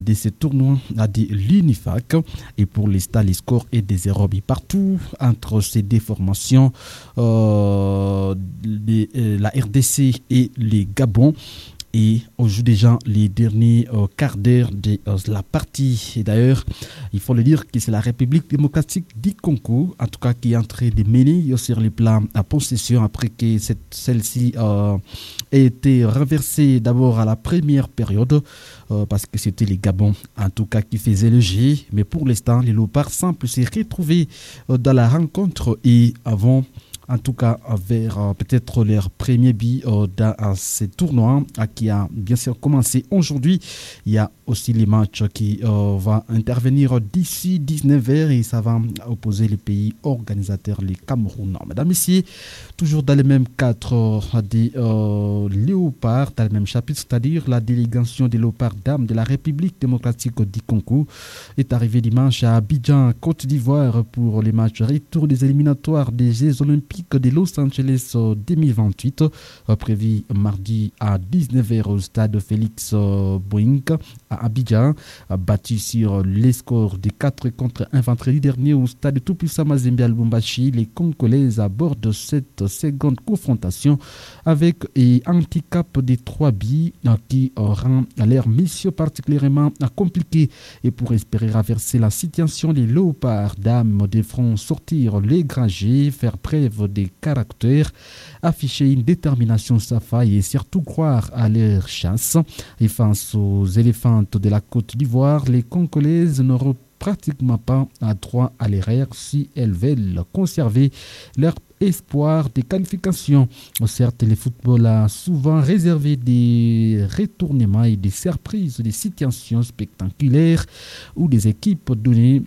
de ce tournoi a dit l'UNIFAC. Et pour l'instant, les scores est désérobés partout entre ces deux formations, la RDC et les Gabon. Et on joue déjà les derniers quarts d'heure de la partie. Et d'ailleurs, il faut le dire que c'est la République démocratique du Congo, en tout cas, qui est en train de mener sur les plans à possession après que celle-ci ait été renversée d'abord à la première période, parce que c'était les Gabons, en tout cas, qui faisaient le jeu. Mais pour l'instant, les Léopards semblent se retrouver dans la rencontre et avant en tout cas vers peut-être leur premier but dans ce tournoi qui a bien sûr commencé aujourd'hui. Il y a aussi les matchs qui vont intervenir d'ici 19h et ça va opposer les pays organisateurs, les Cameroun. Mesdames, Messieurs, toujours dans les mêmes cadres des Léopards, dans le même chapitre, c'est-à-dire la délégation des Léopards dames de la République démocratique du Congo est arrivée dimanche à Abidjan, Côte d'Ivoire pour les matchs retour des éliminatoires des Jeux Olympiques de Los Angeles 2028, prévu mardi à 19h au stade Félix Boing à Abidjan, battu sur les scores de 4 contre 1 vendredi dernier au stade Tout-Puissant Mazembe à Lubumbashi. Les Congolais abordent cette seconde confrontation avec un handicap de 3 buts qui rend leur mission particulièrement compliquée. Et pour espérer renverser la situation, les Léopards dames devront sortir les grands faire preuve de caractère, afficher une détermination sans faille et surtout croire à leur chance. Et face aux éléphants de la Côte d'Ivoire, les Congolaises n'auront pratiquement pas droit à l'erreur si elles veulent conserver leur espoir de qualification. Certes, le football a souvent réservé des retournements et des surprises, des situations spectaculaires où des équipes données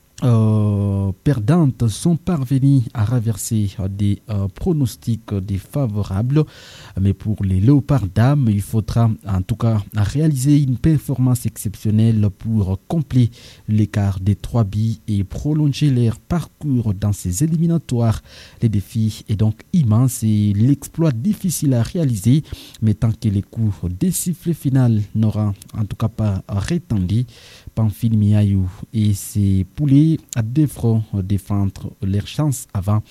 perdantes sont parvenues à renverser des pronostics défavorables. Mais pour les Léopards dames, il faudra en tout cas réaliser une performance exceptionnelle pour combler l'écart des 3 buts et prolonger leur parcours dans ces éliminatoires. Le défi est donc immense et l'exploit difficile à réaliser, mais tant que les coups des sifflets finaux n'auront en tout cas pas retenti, Pamphile Miaillou et ses poulets devront défendre leurs chances avant,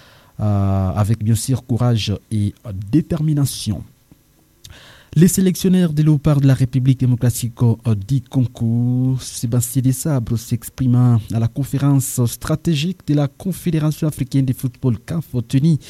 avec bien sûr courage et détermination. Les sélectionneurs des Léopards de la République démocratique du Congo, Sébastien Desabre, s'exprimant à la conférence stratégique de la Confédération africaine de football CAF tenue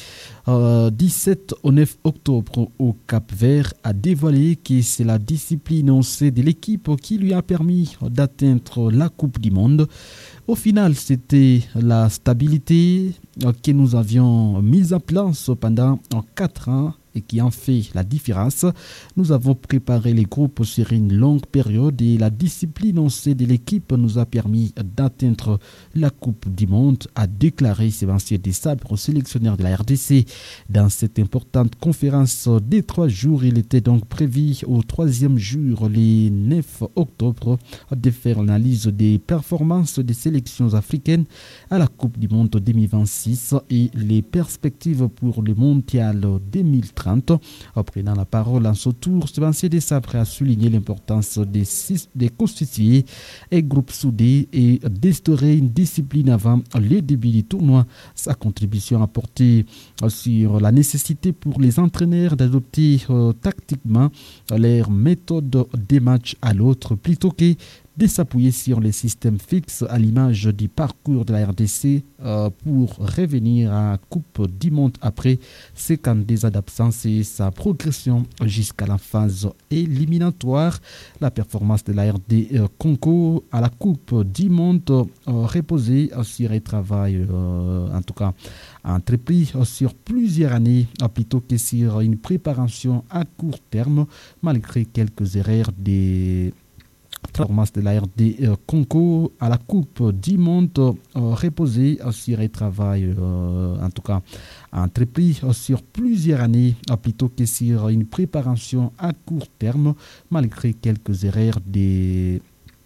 17 au 9 octobre au Cap-Vert, a dévoilé que c'est la discipline lancée de l'équipe qui lui a permis d'atteindre la Coupe du Monde. Au final, c'était la stabilité que nous avions mise en place pendant 4 ans et qui en fait la différence. Nous avons préparé les groupes sur une longue période et la discipline lancée de l'équipe nous a permis d'atteindre la Coupe du Monde, a déclaré Sébastien Desabre, sélectionneur de la RDC. Dans cette importante conférence des 3 jours, il était donc prévu au 3e jour, le 9 octobre, de faire l'analyse des performances des sélections africaines à la Coupe du Monde 2026 et les perspectives pour le Mondial 2030. Prenant la parole en ce tour, Sébastien Desabre a souligné l'importance de constituer un groupe soudé et d'instaurer une discipline avant le début du tournoi. Sa contribution a porté sur la nécessité pour les entraîneurs d'adopter tactiquement leur méthode des matchs à l'autre plutôt que de s'appuyer sur les systèmes fixes à l'image du parcours de la RDC pour revenir à la Coupe du Monde après 52 d'absence et sa progression jusqu'à la phase éliminatoire. La performance de la RD Congo à la Coupe du Monde reposait sur un travail en tout cas entrepris sur plusieurs années plutôt que sur une préparation à court terme malgré quelques erreurs des performance de la RD Congo à la Coupe du Monde reposée sur un travail en tout cas entrepris sur plusieurs années plutôt que sur une préparation à court terme malgré quelques erreurs des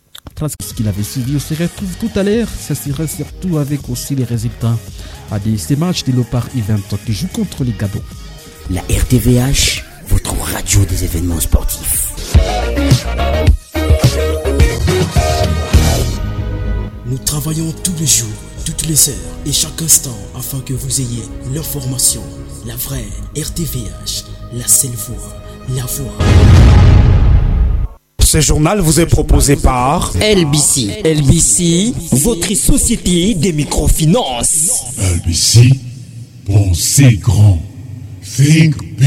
ce qu'il avait suivi. On se retrouve tout à l'heure. Ça sera surtout avec aussi les résultats de ces matchs de l'Opar Event qui joue contre les Gabon. La RTVH, votre radio des événements sportifs. travaillons tous les jours, toutes les heures et chaque instant afin que vous ayez l'information, la vraie RTVH, la seule voix, la voix. Ce journal vous est proposé par LBC. LBC, votre société des microfinances. LBC, pensez grand. Think big.